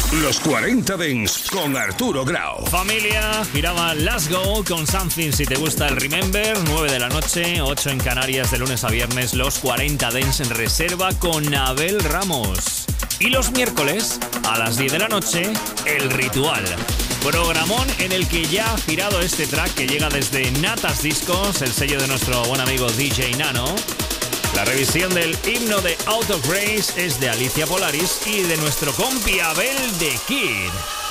Los 40 Dance con Arturo Grau. Familia, giraba Let's Go con Something si te gusta el Remember. 9 de la noche, 8 en Canarias, de lunes a viernes. Los 40 Dance en reserva con Abel Ramos. Y los miércoles, a las 10 de la noche, El Ritual. Programón en el que ya ha girado este track que llega desde Natas Discos, el sello de nuestro buen amigo DJ Nano. La revisión del himno de Out of Grace es de Alicia Polaris y de nuestro compi Abel The Kid.